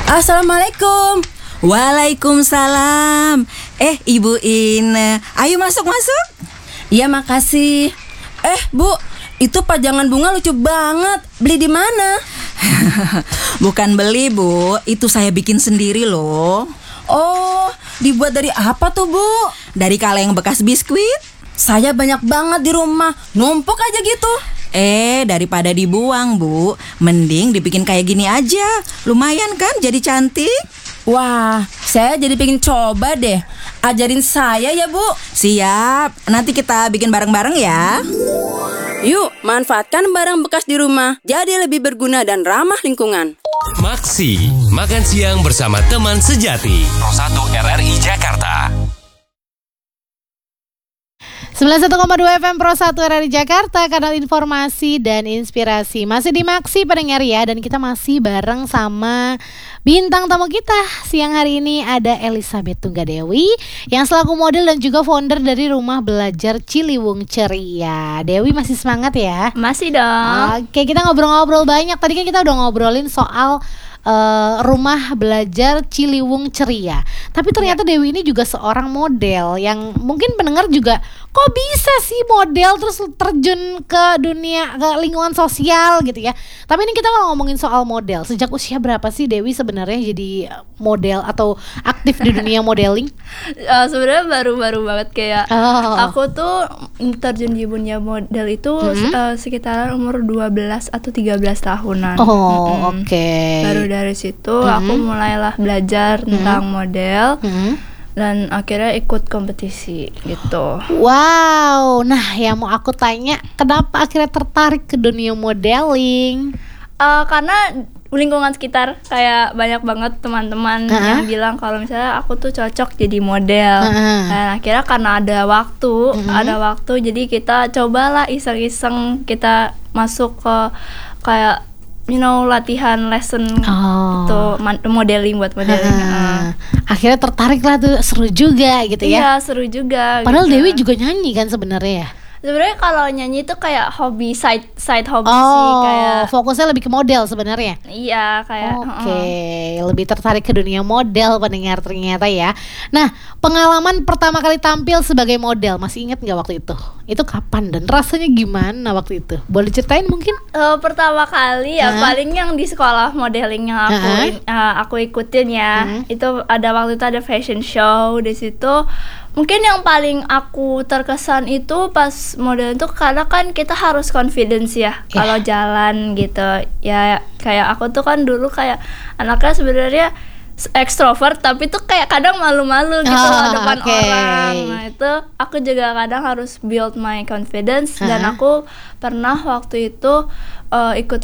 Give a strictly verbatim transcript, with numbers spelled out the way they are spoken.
Assalamualaikum. Waalaikumsalam. Eh, Ibu Ine, ayo masuk-masuk. Iya, makasih. Eh, Bu, itu pajangan bunga lucu banget. Beli di mana? Bukan beli, Bu. Itu saya bikin sendiri loh. Oh, dibuat dari apa tuh, Bu? Dari kaleng bekas biskuit. Saya banyak banget di rumah, numpuk aja gitu. Eh, daripada dibuang, Bu, mending dibikin kayak gini aja. Lumayan kan jadi cantik. Wah, saya jadi pengen coba deh. Ajarin saya ya, Bu. Siap, nanti kita bikin bareng-bareng ya. Yuk, manfaatkan barang bekas di rumah jadi lebih berguna dan ramah lingkungan. Maksi, makan siang bersama teman sejati. Pro satu R R I Jakarta. sembilan puluh satu koma dua F M Pro satu R R I Jakarta, kanal informasi dan inspirasi. Masih di Maksi pendengar ya, dan kita masih bareng sama bintang tamu kita. Siang hari ini ada Elizabeth Tunggadewi yang selaku model dan juga founder dari Rumah Belajar Ciliwung Ceria. Dewi masih semangat ya? Masih dong. Oke, kita ngobrol-ngobrol banyak. Tadi kan kita udah ngobrolin soal Uh, Rumah Belajar Ciliwung Ceria. Tapi ternyata ya, Dewi ini juga seorang model yang mungkin pendengar juga, kok bisa sih model terus terjun ke dunia, ke lingkungan sosial gitu ya. Tapi ini kita kalau ngomongin soal model, sejak usia berapa sih Dewi sebenarnya jadi model atau aktif di dunia modeling? Uh, sebenarnya baru-baru banget, kayak oh. aku tuh terjun di dunia model itu mm-hmm. uh, sekitaran umur dua belas atau tiga belas tahunan. Oh, mm-hmm. oke. Okay. Baru dari situ mm-hmm. aku mulailah belajar mm-hmm. tentang model mm-hmm. dan akhirnya ikut kompetisi gitu. Wow, nah yang mau aku tanya, kenapa akhirnya tertarik ke dunia modeling? Uh, karena lingkungan sekitar kayak banyak banget teman-teman uh-huh. yang bilang kalau misalnya aku tuh cocok jadi model. Uh-huh. Dan akhirnya karena ada waktu, uh-huh. ada waktu, jadi kita cobalah iseng-iseng kita masuk ke kayak you know latihan lesson oh. itu modeling buat modeling. Uh. Akhirnya tertarik lah tuh, seru juga gitu ya. Iya, seru juga. Padahal gitu. Dewi juga nyanyi kan sebenarnya ya. Sebenarnya kalau nyanyi itu kayak hobi, side side hobi oh, sih, kayak fokusnya lebih ke model sebenarnya. Iya, kayak oke, okay. uh-uh. lebih tertarik ke dunia model pendengar ternyata ya. Nah, pengalaman pertama kali tampil sebagai model, masih ingat nggak waktu itu? Itu kapan dan rasanya gimana waktu itu? Boleh ceritain mungkin? Uh, pertama kali ya uh-huh. paling yang di sekolah modeling yang aku uh-huh. in, uh, aku ikutin ya. Uh-huh. Itu ada waktu itu ada fashion show di situ. Mungkin yang paling aku terkesan itu pas model itu karena kan kita harus confidence ya yeah. kalau jalan gitu. Ya kayak aku tuh kan dulu kayak anaknya sebenarnya ekstrovert tapi tuh kayak kadang malu-malu gitu oh, depan okay. orang. Nah itu aku juga kadang harus build my confidence. Uh-huh. Dan aku pernah waktu itu uh, ikut